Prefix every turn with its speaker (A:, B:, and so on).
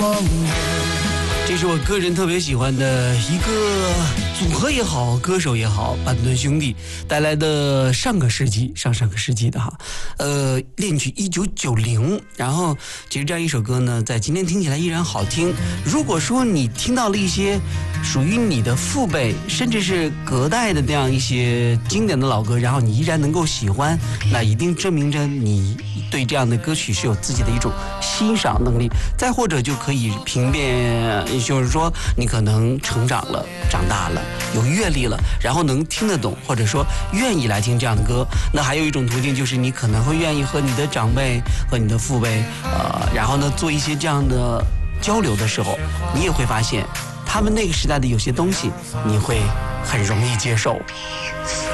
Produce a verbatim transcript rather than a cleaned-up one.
A: 这是我个人特别喜欢的一个组合也好，歌手也好，板凳兄弟带来的上个世纪上上个世纪的哈，呃，恋曲一九九零。然后其实这样一首歌呢，在今天听起来依然好听。如果说你听到了一些属于你的父辈甚至是隔代的这样一些经典的老歌，然后你依然能够喜欢，那一定证明着你对这样的歌曲是有自己的一种欣赏能力。再或者就可以评辨，就是说你可能成长了，长大了，有阅历了，然后能听得懂，或者说愿意来听这样的歌。那还有一种途径，就是你可能会愿意和你的长辈和你的父辈呃，然后呢做一些这样的交流的时候，你也会发现他们那个时代的有些东西你会很容易接受。